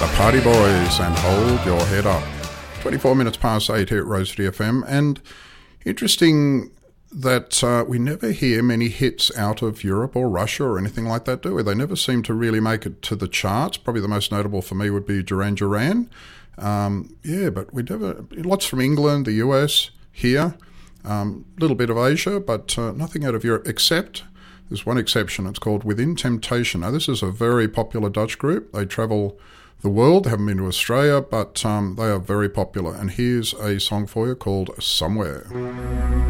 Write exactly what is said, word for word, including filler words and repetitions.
Party Boys and Hold Your Head Up. twenty-four minutes past eight here at Rose City F M, and interesting that uh, we never hear many hits out of Europe or Russia or anything like that, do we? They never seem to really make it to the charts. Probably the most notable for me would be Duran Duran. Um, yeah, but we never, lots from England, the U S, here, a um, little bit of Asia, but uh, nothing out of Europe, except there's one exception. It's called Within Temptation. Now, this is a very popular Dutch group. They travel the world. They haven't been to Australia, but um, they are very popular. And here's a song for you called Somewhere.